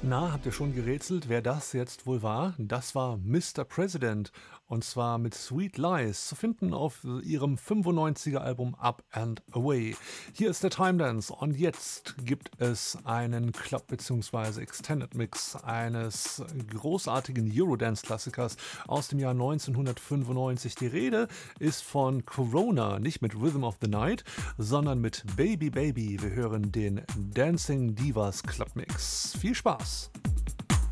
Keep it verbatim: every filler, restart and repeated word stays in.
Na, habt ihr schon gerätselt, wer das jetzt wohl war? Das war Mister President und zwar mit Sweet Lies, zu finden auf ihrem fünfundneunziger Album Up and Away. Hier ist der Time Dance und jetzt gibt es einen Club- bzw. Extended Mix eines großartigen Eurodance-Klassikers aus dem Jahr neunzehnhundertfünfundneunzig. Die Rede ist von Corona, nicht mit Rhythm of the Night, sondern mit Baby Baby. Wir hören den Dancing Divas Club Mix. Viel Spaß!